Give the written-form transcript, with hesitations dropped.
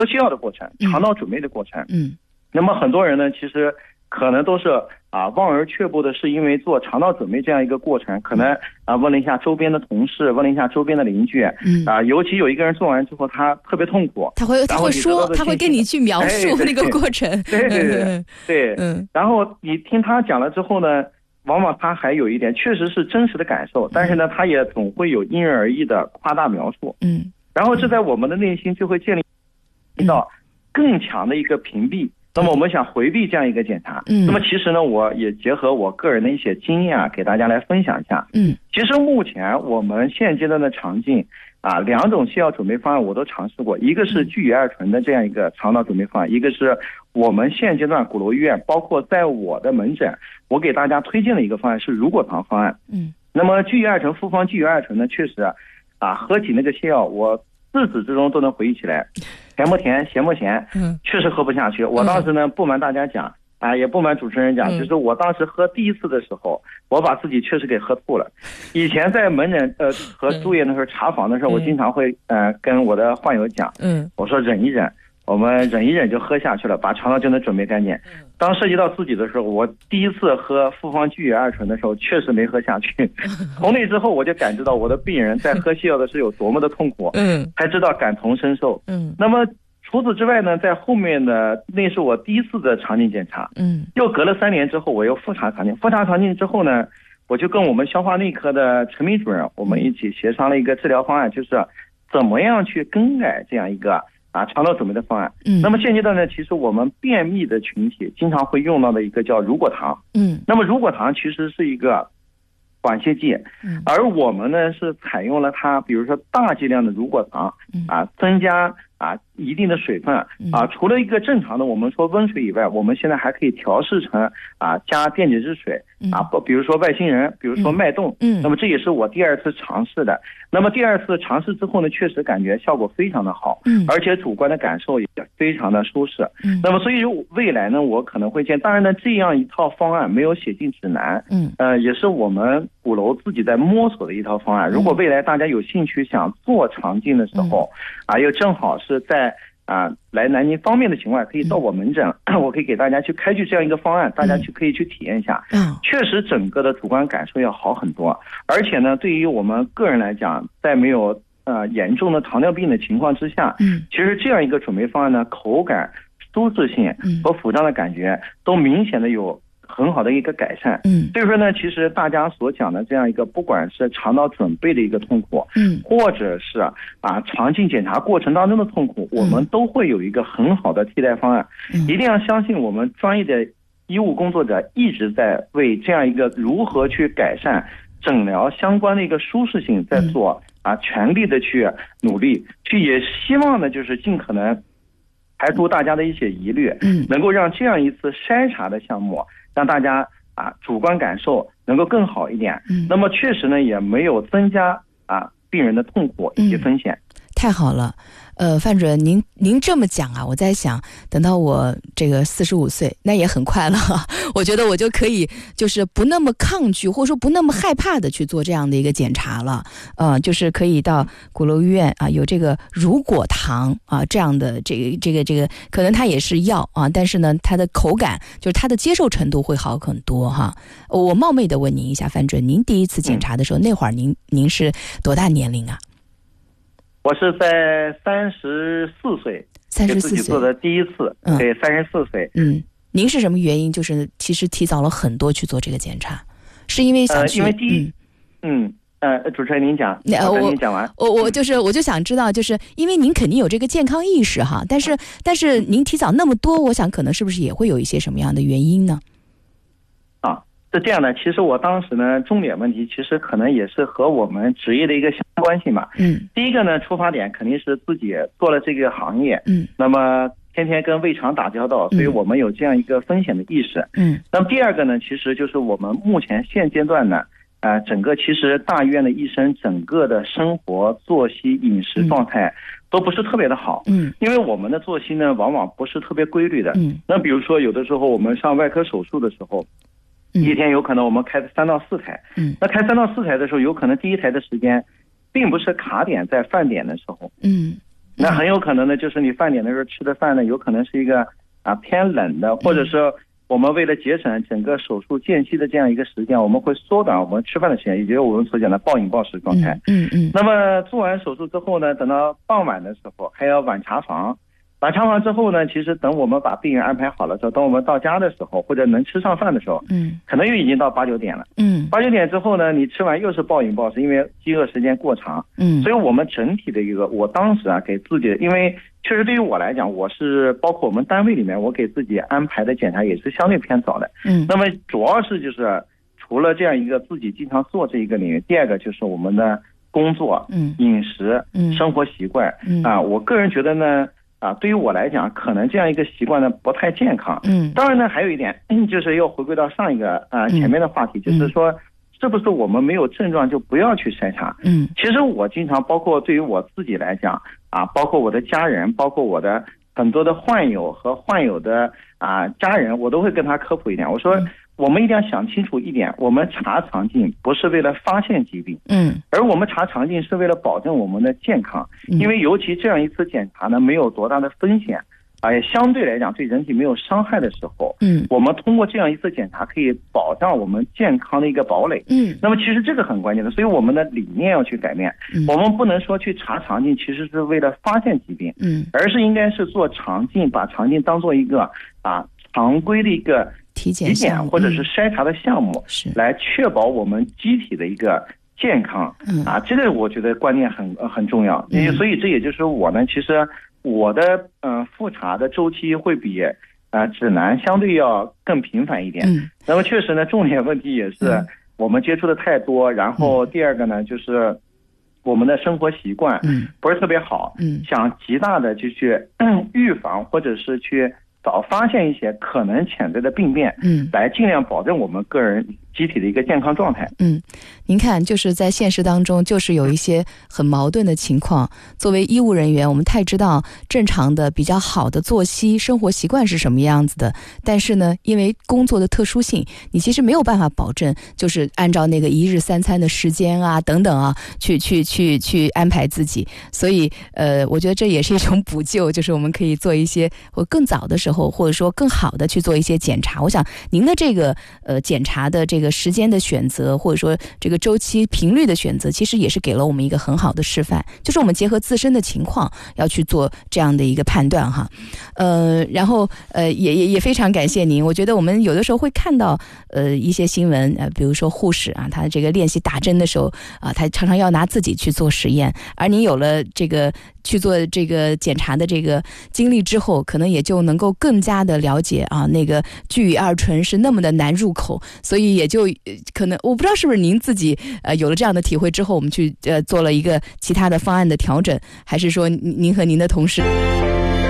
喝西药的过程，肠道准备的过程。那么很多人呢，其实可能都是望而却步的，是因为做肠道准备这样一个过程，可能问了一下周边的同事，问了一下周边的邻居，尤其有一个人做完之后他特别痛苦， 他会说，他会跟你去描述那个过程。 对，然后你听他讲了之后呢，往往他还有一点确实是真实的感受，但是呢他也总会有因人而异的夸大描述。然后这在我们的内心就会建立到更强的一个屏蔽。那么我们想回避这样一个检查，那么其实呢，我也结合我个人的一些经验给大家来分享一下。其实目前我们现阶段的肠镜2种西药准备方案我都尝试过，一个是聚乙二醇的这样一个肠道准备方案，一个是我们现阶段鼓楼医院包括在我的门诊，我给大家推荐的一个方案是乳果糖方案。那么聚乙二醇复方聚乙二醇呢，确实喝起那个西药，我自始至终都能回忆起来，甜不甜，咸不咸，确实喝不下去。我当时呢，不瞒大家讲也不瞒主持人讲，就是我当时喝第一次的时候，我把自己确实给喝吐了。以前在门诊和住院的时候查房的时候，我经常会跟我的患友讲，我说忍一忍，我们忍一忍就喝下去了，把肠道就能准备干净。当涉及到自己的时候，我第一次喝复方聚乙二醇的时候，确实没喝下去。从那之后，我就感知到我的病人在喝西药的时候有多么的痛苦，才知道感同身受。那么除此之外呢，在后面呢，那是我第一次的肠镜检查，又隔了3年之后，我又复查肠镜。复查肠镜之后呢，我就跟我们消化内科的陈明主任，我们一起协商了一个治疗方案，就是怎么样去更改这样一个肠道准备的方案。那么现阶段呢，其实我们便秘的群体经常会用到的一个叫乳果糖。那么乳果糖其实是一个缓泻剂，而我们呢是采用了它，比如说大剂量的乳果糖增加一定的水分除了一个正常的我们说温水以外，我们现在还可以调试成加电解质水比如说外星人，比如说脉动。那么这也是我第2次尝试的。那么第2次尝试之后呢，确实感觉效果非常的好，而且主观的感受也非常的舒适。那么所以未来呢，我可能会当然呢，这样一套方案没有写进指南，也是我们鼓楼自己在摸索的一套方案。如果未来大家有兴趣想做肠镜的时候又正好是在来南京方便的情况，可以到我门诊，我可以给大家去开具这样一个方案，大家可以去体验一下。确实整个的主观感受要好很多，而且呢，对于我们个人来讲，在没有严重的糖尿病的情况之下，其实这样一个准备方案呢，口感、舒适性和腹胀的感觉都明显的有很好的一个改善。所以说呢，其实大家所讲的这样一个，不管是肠道准备的一个痛苦，或者是肠镜检查过程当中的痛苦，我们都会有一个很好的替代方案。一定要相信我们专业的医务工作者一直在为这样一个如何去改善诊疗相关的一个舒适性在做全力的去努力，也希望呢就是尽可能排除大家的一些疑虑，能够让这样一次筛查的项目让大家主观感受能够更好一点。那么确实呢，也没有增加病人的痛苦以及风险。 太好了。范主任，您这么讲我在想，等到我这个45岁，那也很快了，我觉得我就可以就是不那么抗拒，或者说不那么害怕的去做这样的一个检查了。就是可以到鼓楼医院有这个乳果糖这样的这个，可能它也是药但是呢，它的口感就是它的接受程度会好很多哈。我冒昧的问您一下，范主任，您第一次检查的时候，那会儿您是多大年龄啊？ 我是在34岁给自己做的第一次，对，34岁。您是什么原因？就是其实提早了很多去做这个检查，是因为想去？因为第一， 主持人您讲，您讲完。 我就想知道，就是因为您肯定有这个健康意识哈，但是您提早那么多，我想可能是不是也会有一些什么样的原因呢？ 是这样的，其实我当时呢，重点问题其实可能也是和我们职业的一个相关性吧。第一个呢，出发点肯定是自己做了这个行业，那么天天跟胃肠打交道，所以我们有这样一个风险的意识。那么第二个呢，其实就是我们目前现阶段呢，整个其实大医院的医生整个的生活作息饮食状态都不是特别的好。因为我们的作息呢，往往不是特别规律的。那比如说有的时候我们上外科手术的时候，一天有可能我们开3到4台，那开3到4台的时候，有可能第一台的时间并不是卡点在饭点的时候， 那很有可能呢，就是你饭点的时候吃的饭呢，有可能是一个偏冷的，或者是我们为了节省整个手术间隙的这样一个时间，我们会缩短我们吃饭的时间，也就是我们所讲的暴饮暴食状态。那么做完手术之后呢，等到傍晚的时候还要晚查房。晚查完之后呢，其实等我们把病人安排好了之后，等我们到家的时候，或者能吃上饭的时候，可能又已经到8、9点了。8、9点之后呢，你吃完又是暴饮暴食，因为饥饿时间过长。所以我们整体的一个，我当时给自己，因为确实对于我来讲，我是包括我们单位里面，我给自己安排的检查也是相对偏早的。那么主要是就是除了这样一个自己经常做这一个领域，第二个就是我们的工作、饮食、生活习惯。我个人觉得呢。对于我来讲，可能这样一个习惯呢不太健康。当然呢，还有一点就是要回归到上一个前面的话题，就是说，是不是我们没有症状就不要去筛查？其实我经常，包括对于我自己来讲包括我的家人，包括我的很多的患友和患有的家人，我都会跟他科普一点，我说。我们一定要想清楚一点，我们查肠镜不是为了发现疾病，而我们查肠镜是为了保证我们的健康，因为尤其这样一次检查呢，没有多大的风险，也相对来讲对人体没有伤害的时候，我们通过这样一次检查可以保障我们健康的一个堡垒。那么其实这个很关键的，所以我们的理念要去改变，我们不能说去查肠镜其实是为了发现疾病，而是应该是做肠镜，把肠镜当做一个常规的一个体检或者是筛查的项目，来确保我们机体的一个健康。这个我觉得观念很重要。所以这也就是我呢，其实我的复查的周期会比指南相对要更频繁一点。那么确实呢，重点问题也是我们接触的太多，然后第二个呢就是我们的生活习惯不是特别好，想极大的就去预防或者是去早发现一些可能潜在的病变，来尽量保证我们个人机体的一个健康状态。 您看，就是在现实当中，就是有一些很矛盾的情况。作为医务人员，我们太知道正常的、比较好的作息、生活习惯是什么样子的，但是呢，因为工作的特殊性，你其实没有办法保证，就是按照那个1日3餐的时间等等去安排自己。所以，我觉得这也是一种补救，就是我们可以做一些更早的时候，或者说更好的去做一些检查。我想您的这个检查的这个时间的选择，或者说这个周期频率的选择，其实也是给了我们一个很好的示范，就是我们结合自身的情况要去做这样的一个判断哈。然后也非常感谢您。我觉得我们有的时候会看到一些新闻，比如说护士他这个练习打针的时候他常常要拿自己去做实验，而您有了这个去做这个检查的这个经历之后，可能也就能够更加的了解那个聚乙二醇是那么的难入口，所以也就可能我不知道是不是您自己有了这样的体会之后，我们去做了一个其他的方案的调整，还是说您和您的同事